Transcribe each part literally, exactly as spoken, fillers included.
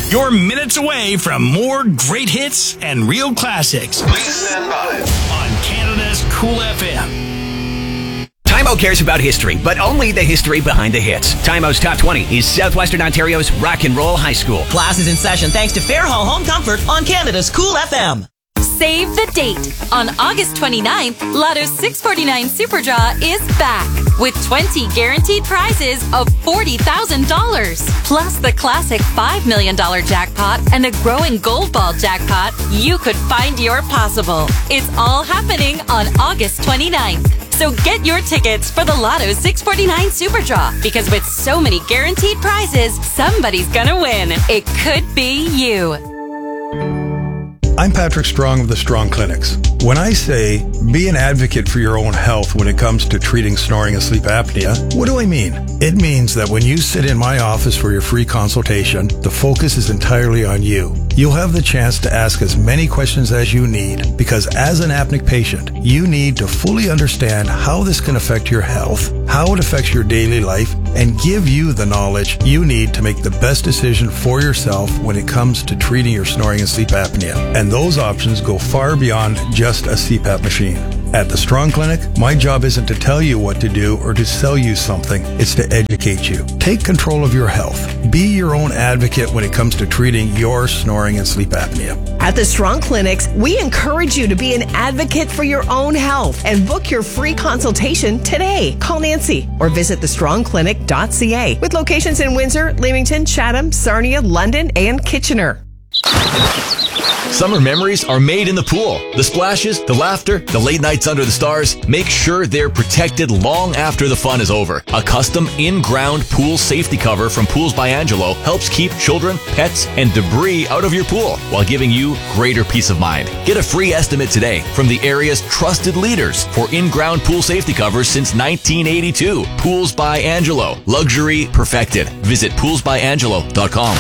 You're minutes away from more great hits and real classics. Please stand by. On Canada's Cool F M. Time Out cares about history, but only the history behind the hits. Time Out's Top twenty is Southwestern Ontario's Rock and Roll High School. Class is in session thanks to Fairhall Home Comfort on Canada's Cool F M. Save the date. On August twenty-ninth, Lotto's six forty-nine Super Draw is back with twenty guaranteed prizes of forty thousand dollars. Plus the classic five million dollars jackpot and a growing gold ball jackpot. You could find your possible. It's all happening on August twenty-ninth. So get your tickets for the Lotto six forty-nine Super Draw, because with so many guaranteed prizes, somebody's gonna win. It could be you. I'm Patrick Strong of the Strong Clinics. When I say be an advocate for your own health when it comes to treating snoring and sleep apnea, what do I mean? It means that when you sit in my office for your free consultation, the focus is entirely on you. You'll have the chance to ask as many questions as you need, because as an apneic patient, you need to fully understand how this can affect your health, how it affects your daily life, and give you the knowledge you need to make the best decision for yourself when it comes to treating your snoring and sleep apnea. And those options go far beyond just a C PAP machine. At the Strong Clinic, my job isn't to tell you what to do or to sell you something. It's to educate you. Take control of your health. Be your own advocate when it comes to treating your snoring and sleep apnea. At the Strong Clinics, we encourage you to be an advocate for your own health and book your free consultation today. Call Nancy or visit the strong clinic dot c a with locations in Windsor, Leamington, Chatham, Sarnia, London, and Kitchener. Summer memories are made in the pool. The splashes, the laughter, the late nights under the stars. Make sure they're protected long after the fun is over. A custom in-ground pool safety cover from Pools by Angelo helps keep children, pets, and debris out of your pool while giving you greater peace of mind. Get a free estimate today from the area's trusted leaders for in-ground pool safety covers since nineteen eighty-two. Pools by Angelo. Luxury perfected. Visit pools by angelo dot com.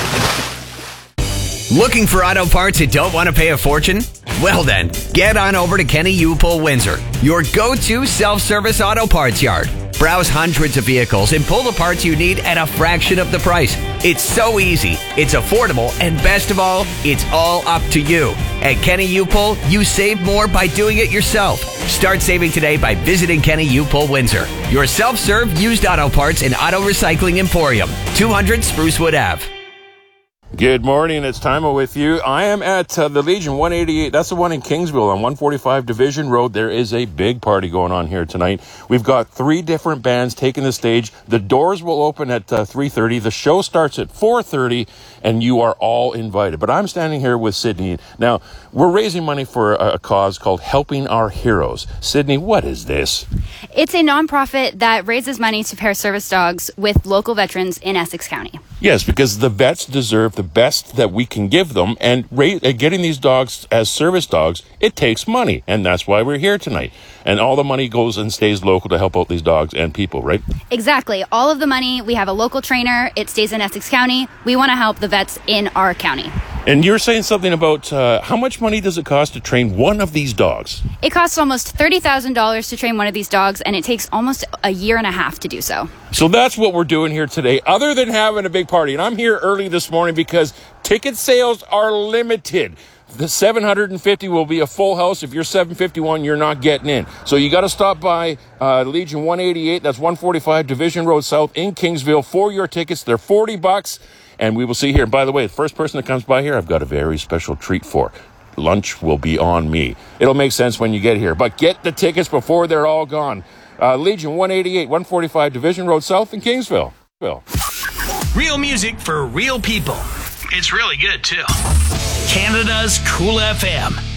Looking for auto parts you don't want to pay a fortune? Well then, get on over to Kenny U-Pull Windsor, your go-to self-service auto parts yard. Browse hundreds of vehicles and pull the parts you need at a fraction of the price. It's so easy, it's affordable, and best of all, it's all up to you. At Kenny U-Pull, you save more by doing it yourself. Start saving today by visiting Kenny U-Pull Windsor, your self-serve used auto parts and auto recycling emporium, two hundred Sprucewood Avenue. Good morning, it's Timo with you. I am at uh, the Legion one eighty-eight. That's the one in Kingsville on one forty-five Division Road. There is a big party going on here tonight. We've got three different bands taking the stage. The doors will open at uh, three thirty. The show starts at four thirty, and you are all invited. But I'm standing here with Sydney. Now, we're raising money for a, a cause called Helping Our Heroes. Sydney, what is this? It's a nonprofit that raises money to pair service dogs with local veterans in Essex County. Yes, because the vets deserve the best that we can give them, and ra- getting these dogs as service dogs, it takes money, and that's why we're here tonight. And all the money goes and stays local to help out these dogs and people, right? Exactly. All of the money, we have a local trainer, it stays in Essex County. We want to help the vets in our county. And you're saying something about uh, how much money does it cost to train one of these dogs? It costs almost thirty thousand dollars to train one of these dogs, and it takes almost a year and a half to do so. So that's what we're doing here today, other than having a big party. And I'm here early this morning because ticket sales are limited. The seven hundred fifty will be a full house. If you're seven fifty-one, you're not getting in. So you got to stop by uh, Legion one eighty-eight. That's one forty-five Division Road South in Kingsville for your tickets. They're forty bucks. And we will see here. And by the way, the first person that comes by here, I've got a very special treat for. Lunch will be on me. It'll make sense when you get here. But get the tickets before they're all gone. Uh, Legion one eighty-eight, one forty-five Division Road South in Kingsville. Real music for real people. It's really good, too. Canada's Cool F M.